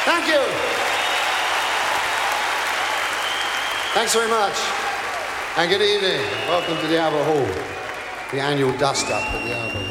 Thank you. Thanks very much. And good evening. Welcome to the Albert Hall, the annual dust-up at the Albert Hall.